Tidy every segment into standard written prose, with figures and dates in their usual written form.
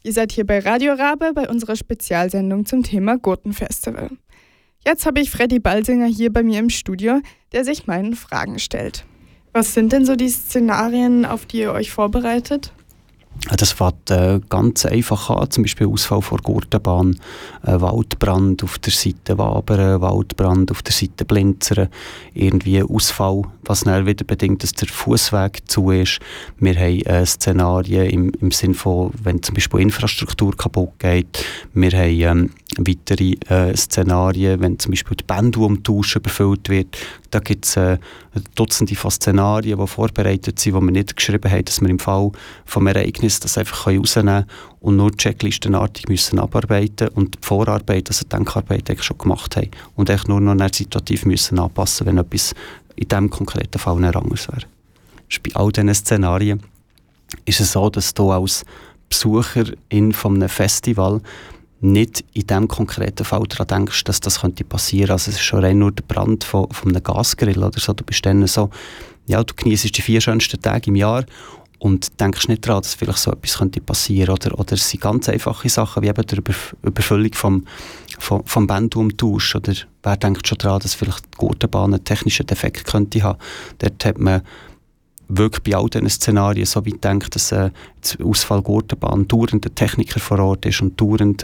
Ihr seid hier bei Radio Rabe bei unserer Spezialsendung zum Thema Gurtenfestival. Jetzt habe ich Freddy Balsinger hier bei mir im Studio, der sich meinen Fragen stellt. Was sind denn so die Szenarien, auf die ihr euch vorbereitet? Das fängt ganz einfach an, zum Beispiel Ausfall vor Gurtenbahn, Waldbrand auf der Seite Wabern, Waldbrand auf der Seite Blinzern, irgendwie Ausfall, was dann wieder bedingt, dass der Fußweg zu ist. Wir haben Szenarien im Sinne von, wenn zum Beispiel Infrastruktur kaputt geht. Wir haben weitere Szenarien, wenn zum Beispiel die Bandwurmtausch überfüllt wird. Da gibt es Dutzende von Szenarien, die vorbereitet sind, die wir nicht geschrieben haben, dass wir im Fall vom Ereignis das einfach rausnehmen können und nur checklistenartig müssen abarbeiten und die Vorarbeit, also die Denkarbeit, eigentlich schon gemacht haben und echt nur noch situativ müssen anpassen, wenn etwas in diesem konkreten Fall nicht anders wäre. Bei all diesen Szenarien ist es so, dass du als Besucherin von einem Festival nicht in diesem konkreten Fall daran denkst, dass das passieren könnte. Also es ist schon rein nur der Brand von einem Gasgrill oder so. Du bist dann so, ja, du genießt die 4 schönsten Tage im Jahr und denkst nicht daran, dass vielleicht so etwas passieren könnte. Oder es sind ganz einfache Sachen, wie eben die Überfüllung vom Bandwurmtausch. Oder wer denkt schon daran, dass vielleicht die Gurtenbahn einen technischen Defekt könnte haben. Dort hat man wirklich bei all diesen Szenarien so weit denkt, dass der Ausfall Gurtenbahn dauernd der Techniker vor Ort ist und dauernd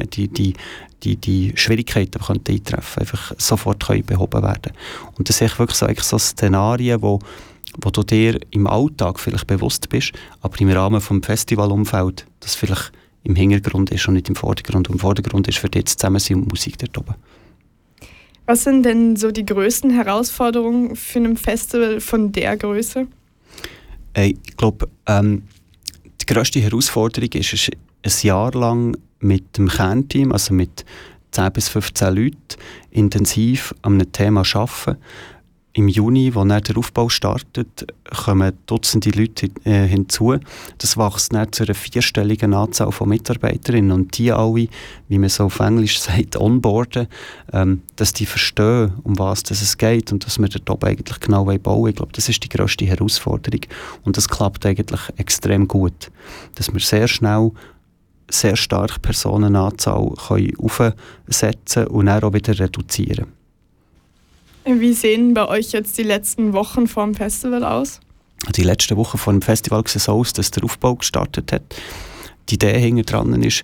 die Schwierigkeiten, die eintreffen, einfach sofort können behoben werden. Und das sind wirklich so Szenarien, wo du dir im Alltag vielleicht bewusst bist, aber im Rahmen des Festivalumfelds das vielleicht im Hintergrund ist und nicht im Vordergrund. Und im Vordergrund ist für dich das Zusammensein und Musik dort oben. Was sind denn so die grössten Herausforderungen für ein Festival von der Größe? Ich glaube, die grösste Herausforderung ist, ein Jahr lang mit dem Kernteam, also mit 10 bis 15 Leuten, intensiv an einem Thema arbeiten. Im Juni, wo dann der Aufbau startet, kommen Dutzende Leute hinzu. Das wächst dann zu einer 4-stelligen Anzahl von Mitarbeiterinnen. Und die alle, wie man so auf Englisch sagt, onboarden, dass die verstehen, um was es geht und dass wir dort oben eigentlich genau bauen wollen. Ich glaube, das ist die grösste Herausforderung. Und das klappt eigentlich extrem gut. Dass wir sehr schnell sehr stark Personenanzahl aufsetzen können und dann auch wieder reduzieren. Wie sehen bei euch jetzt die letzten Wochen vor dem Festival aus? Die letzten Wochen vor dem Festival sieht es so aus, dass der Aufbau gestartet hat. Die Idee hinter dran ist,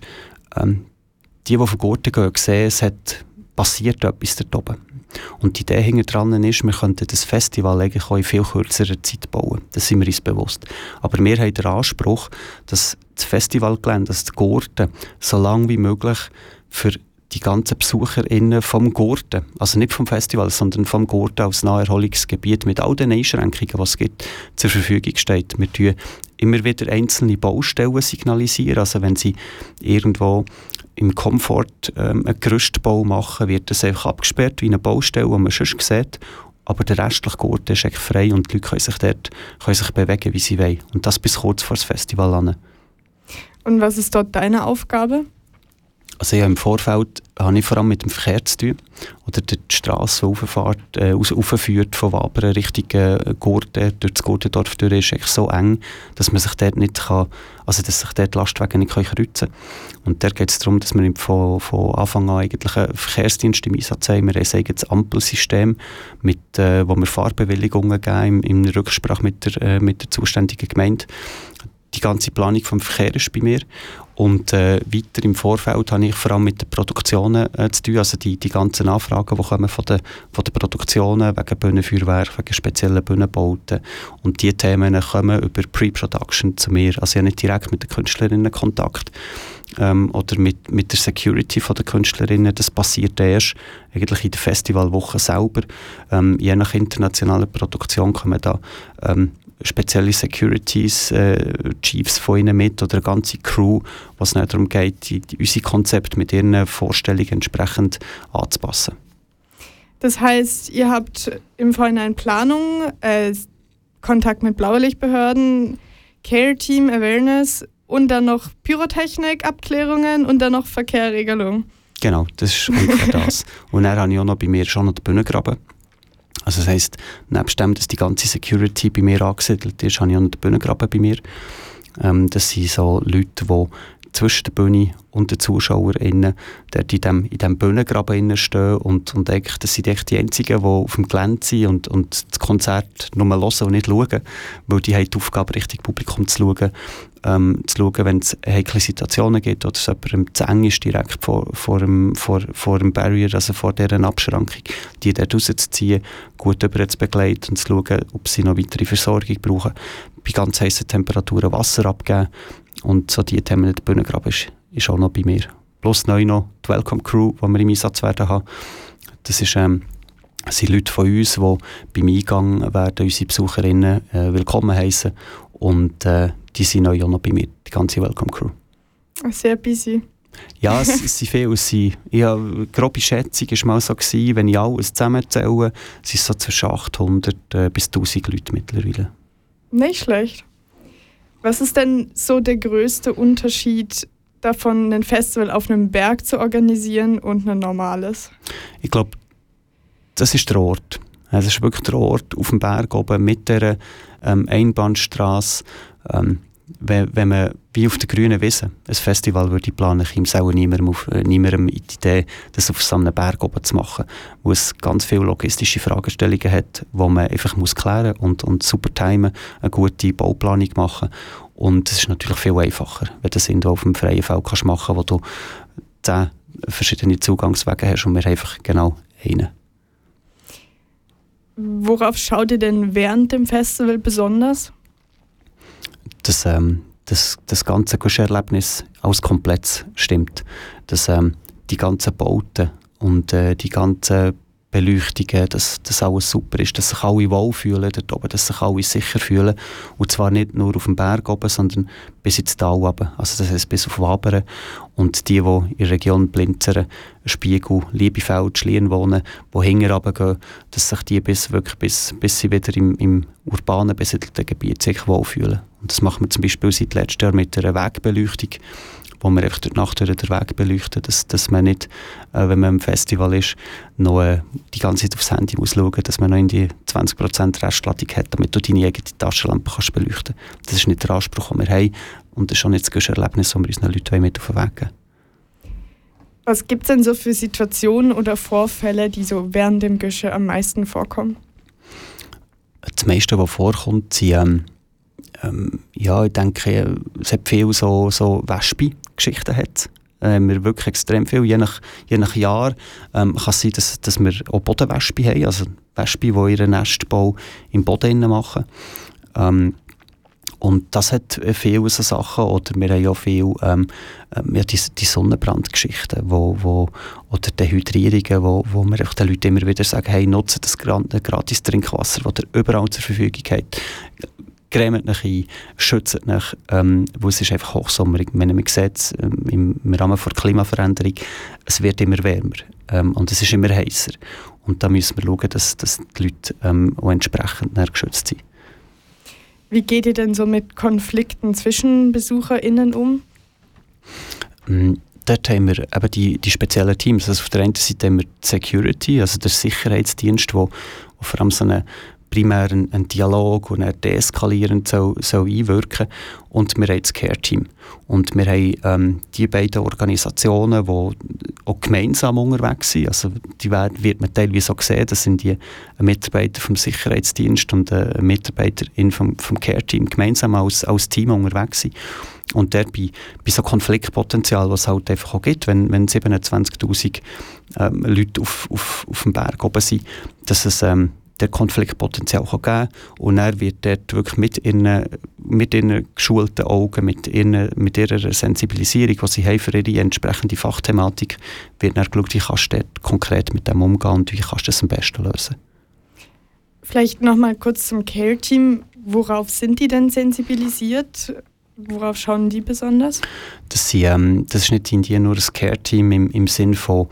die von Gurten gehen, sehen, es hat passiert etwas dort oben. Und die Idee hinter dran ist, wir könnten das Festival eigentlich auch in viel kürzerer Zeit bauen. Das sind wir uns bewusst. Aber wir haben den Anspruch, dass das Festivalgelände, dass die Gurten, so lange wie möglich für die ganzen BesucherInnen vom Gurten, also nicht vom Festival, sondern vom Gurten als Naherholungsgebiet mit all den Einschränkungen, die es gibt, zur Verfügung steht. Wir signalisieren immer wieder einzelne Baustellen signalisieren. Also wenn sie irgendwo im Komfort einen Gerüstbau machen, wird das einfach abgesperrt wie eine Baustelle, die man sonst sieht. Aber der restliche Gurten ist echt frei und die Leute können sich bewegen, wie sie wollen. Und das bis kurz vor das Festival an. Und was ist dort deine Aufgabe? Also ja, im Vorfeld habe ich vor allem mit dem Verkehr zu tun. Oder die Strasse, die raufführt von Wabern Richtung Gurten, durch das Gurtendorf durch, ist echt so eng, dass man sich dort nicht kann, also dass sich dort Lastwagen nicht kreuzen können. Und da geht es darum, dass wir von Anfang an eigentlich einen Verkehrsdienst im Einsatz haben. Wir haben ein eigenes Ampelsystem, wo wir Fahrbewilligungen geben, in Rücksprache mit der zuständigen Gemeinde. Die ganze Planung vom Verkehr ist bei mir. Und weiter im Vorfeld habe ich vor allem mit den Produktionen zu tun, also die ganzen Anfragen, die kommen von den Produktionen wegen Bühnenfeuerwerk, wegen speziellen Bühnenbauten. Und diese Themen kommen über Pre-Production zu mir. Also ich habe nicht direkt mit den Künstlerinnen Kontakt oder mit der Security von der Künstlerinnen. Das passiert erst eigentlich in der Festivalwoche selber. Je nach internationaler Produktion kommen da spezielle Securities, Chiefs von ihnen mit oder eine ganze Crew, was nicht darum geht, unsere Konzepte mit ihren Vorstellungen entsprechend anzupassen. Das heißt, ihr habt im Vorhinein Planung, Kontakt mit Blaulichtbehörden, Care-Team, Awareness und dann noch Pyrotechnik, Abklärungen und dann noch Verkehrregelung. Genau, das ist ungefähr das. Und dann habe ich auch noch bei mir schon noch den Bühnengraben. Also das heisst, nebst dem, dass die ganze Security bei mir angesiedelt ist, habe ich auch noch den Bühnengraben bei mir. Das sind so Leute, die zwischen der Bühne und den ZuschauerInnen dort in diesem Bühnengraben stehen und eigentlich, das sind echt die Einzigen, die auf dem Gelände sind und das Konzert nur hören und nicht schauen, weil die haben die Aufgabe, richtig Publikum zu schauen, wenn es heikle Situationen gibt oder es jemandem zu eng ist, direkt vor dem Barrier, also vor dieser Abschrankung, die dort rauszuziehen, gut über zu begleiten und zu schauen, ob sie noch weitere Versorgung brauchen. Bei ganz heißen Temperaturen Wasser abgeben und so die Themen in der Bühnengraben ist auch noch bei mir. Plus neu noch die Welcome Crew, die wir im Einsatz werden haben. Das sind Leute von uns, die beim Eingang werden unsere Besucherinnen willkommen heißen und die sind neu auch noch bei mir, die ganze Welcome Crew. Sehr busy. Ja, es sind viele. Eine grobe Schätzung war mal so, wenn ich alles zusammenzähle, sind es so zwischen 800 bis 1000 Leute mittlerweile. Nicht schlecht. Was ist denn so der größte Unterschied davon, ein Festival auf einem Berg zu organisieren und ein normales? Ich glaube, das ist der Ort. Es ist wirklich der Ort auf dem Berg oben mit dieser Einbahnstrasse. Wenn man wie auf der grünen Wiese ein Festival würde planen, käme es auch niemandem in die Idee, das auf so einem Berg oben zu machen, wo es ganz viele logistische Fragestellungen hat, die man einfach klären muss und super timen, eine gute Bauplanung machen. Und es ist natürlich viel einfacher, wenn du das irgendwo auf dem freien Feld kannst machen, wo du 10 verschiedene Zugangswege hast und wir einfach genau einen. Worauf schaut ihr denn während dem Festival besonders? Das ganze Erlebnis als komplett stimmt. Dass die ganzen Bauten und die ganzen Beleuchtungen, dass alles super ist, dass sich alle wohlfühlen dort oben, dass sich alle sicher fühlen. Und zwar nicht nur auf dem Berg oben, sondern bis ins Tal runter. Also das heisst bis auf Wabern. Und die in der Region Blinzern, Spiegel, Liebefeld, Schlien wohnen, die hinten runtergehen, dass sich die bis sie wieder im urbanen besiedelten Gebiet sich wohlfühlen. Und das machen wir zum Beispiel seit letztem Jahr mit einer Wegbeleuchtung, wo wir einfach durch die Nacht durch den Weg beleuchten, dass man nicht, wenn man im Festival ist, noch die ganze Zeit aufs Handy muss schauen, dass man noch in die 20% Restladung hat, damit du deine eigene Taschenlampe kannst beleuchten kannst. Das ist nicht der Anspruch, den wir haben. Und das ist auch nicht das größte Erlebnis, das wir unseren Leuten mit auf den Weg geben. Was gibt es denn so für Situationen oder Vorfälle, die so während dem Gösche am meisten vorkommen? Das meiste, was vorkommt, sind ich denke, es hat viel so Wespe-Geschichten. Wir wirklich extrem viel. Je nach Jahr kann es sein, dass wir auch Bodenwespe haben, also Wespe, die ihren Nestbau im Boden machen. Und das hat viele so Sachen. Oder wir haben auch viel die Sonnenbrandgeschichten oder Dehydrierungen, wo wir den Leuten immer wieder sagen, hey, nutze das gratis Trinkwasser, das ihr überall zur Verfügung habt. Cremet euch ein, schützt euch, wo es ist einfach hochsommerig. Wenn man sieht, im Rahmen der Klimaveränderung, es wird immer wärmer und es ist immer heißer. Und da müssen wir schauen, dass die Leute auch entsprechend geschützt sind. Wie geht ihr denn so mit Konflikten zwischen BesucherInnen um? Dort haben wir eben die speziellen Teams. Also auf der einen Seite haben wir die Security, also der Sicherheitsdienst, der vor allem so primär einen Dialog und deeskalierend soll einwirken. Und wir haben das Care-Team. Und wir haben die beiden Organisationen, die auch gemeinsam unterwegs sind. Also die wird man teilweise auch sehen. Das sind die Mitarbeiter vom Sicherheitsdienst und eine Mitarbeiterin vom Care-Team gemeinsam als Team unterwegs sind. Und dort bei so Konfliktpotenzial, was es halt einfach auch gibt, wenn 27'000 Leute auf dem Berg oben sind, dass es der Konfliktpotenzial geben kann. Und er wird dort wirklich mit ihren geschulten Augen, mit ihrer Sensibilisierung, die sie haben für ihre entsprechende Fachthematik, wird dann geschaut, wie kannst du dort konkret mit dem umgehen und wie kannst du das am besten lösen. Vielleicht noch mal kurz zum Care-Team. Worauf sind die denn sensibilisiert? Worauf schauen die besonders? Das ist nicht in Indien nur das Care-Team im Sinn von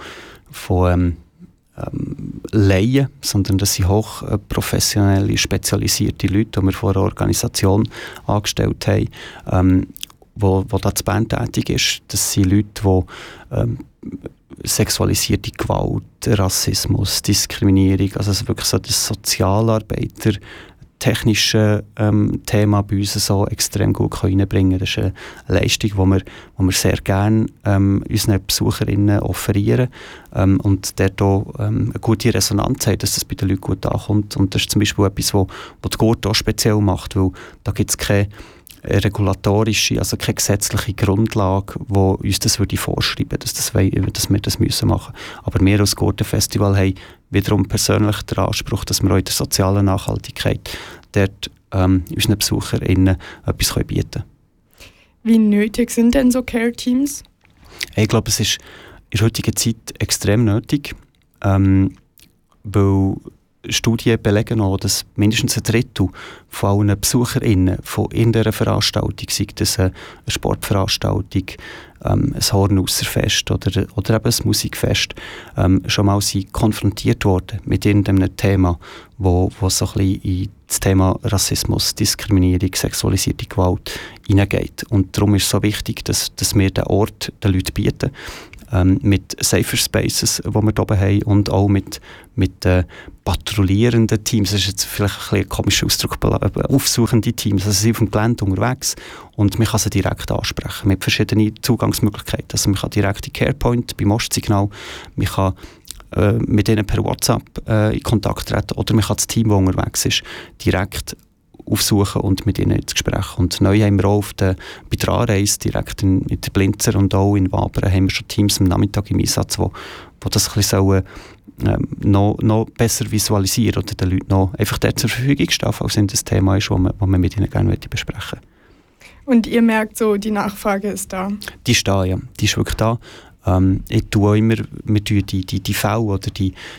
Laien, sondern das sind hochprofessionelle, spezialisierte Leute, die wir vor einer Organisation angestellt haben, wo das Band tätig ist. Das sind Leute, die sexualisierte Gewalt, Rassismus, Diskriminierung, also wirklich so das Sozialarbeiter technische Thema bei uns so extrem gut reinbringen können. Das ist eine Leistung, die wir sehr gerne unseren BesucherInnen offerieren und dort auch eine gute Resonanz haben, dass das bei den Leuten gut ankommt. Und das ist zum Beispiel etwas, was die Gurt auch speziell macht, weil da gibt es keine regulatorische, also keine gesetzliche Grundlage, die uns das vorschreiben würde, dass wir das müssen machen. Aber wir als Gurtenfestival haben wiederum persönlich den Anspruch, dass wir auch in der sozialen Nachhaltigkeit dort unseren BesucherInnen etwas bieten können. Wie nötig sind denn so Care-Teams? Ich glaube, es ist in der heutigen Zeit extrem nötig, weil Studien belegen auch, dass mindestens ein Drittel von allen BesucherInnen von irgendeiner Veranstaltung, sei das eine Sportveranstaltung, ein Hornusserfest oder eben ein Musikfest, schon mal sind konfrontiert worden mit irgendeinem Thema, wo so ein bisschen in das Thema Rassismus, Diskriminierung, sexualisierte Gewalt hineingeht. Und darum ist es so wichtig, dass wir den Ort den Leuten bieten, mit Safer Spaces, die wir hier oben haben, und auch mit patrouillierenden Teams. Das ist jetzt vielleicht ein komischer Ausdruck, aufsuchende Teams. Also sie sind auf dem Gelände unterwegs und man kann sie direkt ansprechen mit verschiedenen Zugangsmöglichkeiten. Also man kann direkt in CarePoint, beim Ostsignal, man kann mit ihnen per WhatsApp in Kontakt treten oder man kann das Team, das unterwegs ist, direkt aufsuchen und mit ihnen ins Gespräch. Und neu haben wir auch bei der Anreise direkt in der Blinzer und auch in Wabern haben wir schon Teams am Nachmittag im Einsatz, wo das ein bisschen noch besser visualisieren oder den Leuten noch einfach dort zur Verfügung stehen, falls das Thema ist, das man mit ihnen gerne besprechen möchte. Und ihr merkt so, die Nachfrage ist da? Die ist da, ja. Die ist wirklich da. Ich tue auch immer, wir tun die Fälle oder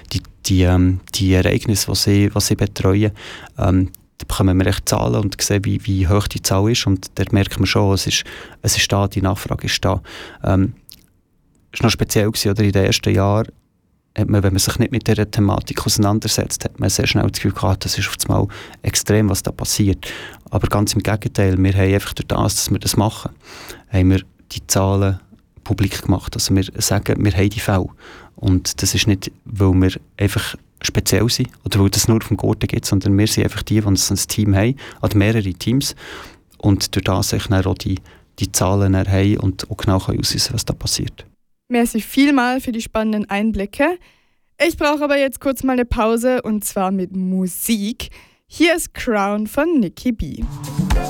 die Ereignisse, die sie betreuen, da bekommen wir echt Zahlen und sehen, wie hoch die Zahl ist. Und dort merkt man schon, es ist da, die Nachfrage ist da. Es war noch speziell gewesen, oder? In den ersten Jahren hat man, wenn man sich nicht mit dieser Thematik auseinandersetzt, hat man sehr schnell das Gefühl gehabt, das ist auf einmal extrem, was da passiert. Aber ganz im Gegenteil, wir haben einfach durch das, dass wir das machen, haben wir die Zahlen publik gemacht. Also wir sagen, wir haben die Fälle. Und das ist nicht, weil wir einfach speziell sind oder weil das nur auf dem Gurten gibt, sondern wir sind einfach die ein Team haben, oder mehrere Teams, und durch das auch die Zahlen haben und auch genau auslösen, was da passiert. Merci vielmals für die spannenden Einblicke. Ich brauche aber jetzt kurz mal eine Pause, und zwar mit Musik. Hier ist Crown von Nicki B.